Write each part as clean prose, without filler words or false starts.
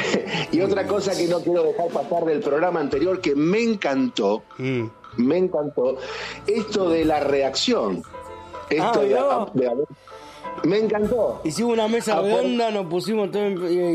Y otra cosa que no quiero dejar pasar del programa anterior, que me encantó, esto de la reacción. Esto me encantó. Hicimos una mesa redonda, nos pusimos todos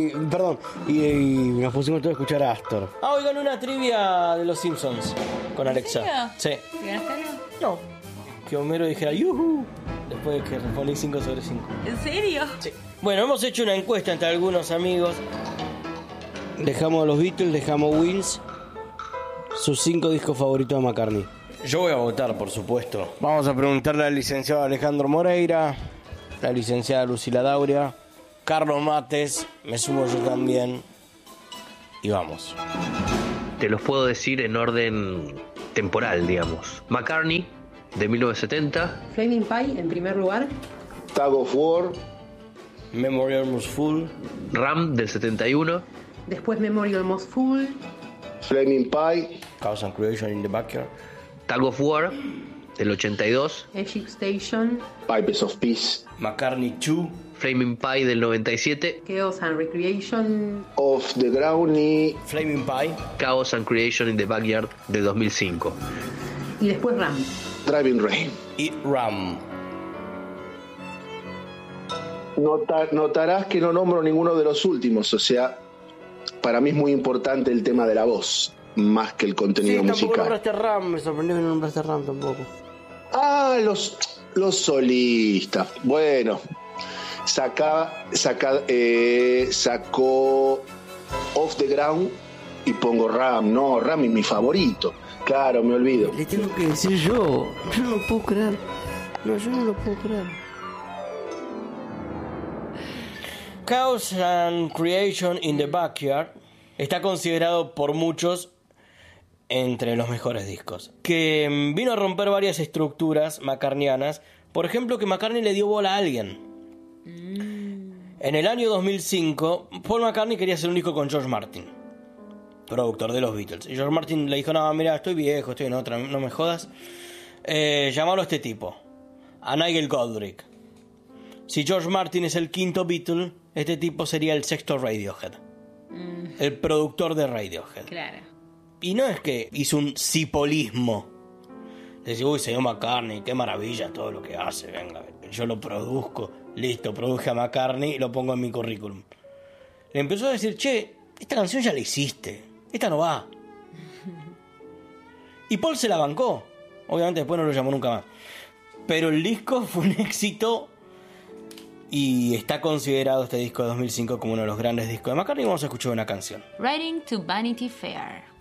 y nos pusimos todos a escuchar a Astor. Hoy ganó una trivia de los Simpsons con Alexa. ¿En serio? Sí. ¿Y ganaste algo? No. Que Homero dijera ¡yuhu! Después de que respondí 5 sobre 5. ¿En serio? Sí. Bueno, hemos hecho una encuesta entre algunos amigos. Dejamos a los Beatles, dejamos Wings. Sus 5 discos favoritos de McCartney. Yo voy a votar, por supuesto. Vamos a preguntarle al licenciado Alejandro Moreira, la licenciada Lucila Dauria, Carlos Mates, me sumo yo también. Y vamos. Te los puedo decir en orden temporal, digamos. McCartney, de 1970. Flaming Pie, en primer lugar. Tug of War. Memory Almost Full. Ram, del 71. Después Memory Almost Full. Flaming Pie. Chaos and Creation in the Backyard. Tug of War, del 82. Egypt Station. Pipes of Peace. McCartney 2. Flaming Pie, del 97. Chaos and Recreation. Off the Ground y Flaming Pie. Chaos and Creation in the Backyard, de 2005. Y después Ram. Driving Rain. Y Ram. Notarás que no nombro ninguno de los últimos, o sea, para mí es muy importante el tema de la voz, más que el contenido tampoco musical. nombraste Ram, me sorprendió que no nombraste Ram tampoco. Ah, los solistas. Bueno, sacó Off the Ground y pongo Ram. No, Ram es mi favorito. Claro, me olvido. Le tengo que decir yo. Yo no lo puedo creer. No, yo no lo puedo creer. Chaos and Creation in the Backyard está considerado por muchos entre los mejores discos. Que vino a romper varias estructuras McCartneyanas. Por ejemplo, que McCartney le dio bola a alguien. En el año 2005, Paul McCartney quería hacer un disco con George Martin, productor de los Beatles. Y George Martin le dijo: no, mira, estoy viejo, estoy en otra, no me jodas. Llamalo a este tipo, a Nigel Godrich. Si George Martin es el quinto Beatle, este tipo sería el sexto Radiohead. El productor de Radiohead. Claro. Y no es que hizo un cipolismo. Decir, uy, señor McCartney, qué maravilla todo lo que hace, venga, yo lo produzco. Listo, produje a McCartney y lo pongo en mi currículum. Le empezó a decir, che, esta canción ya la hiciste, esta no va. Y Paul se la bancó. Obviamente después no lo llamó nunca más. Pero el disco fue un éxito y está considerado este disco de 2005 como uno de los grandes discos de McCartney. Vamos a escuchar una canción. Riding to Vanity Fair.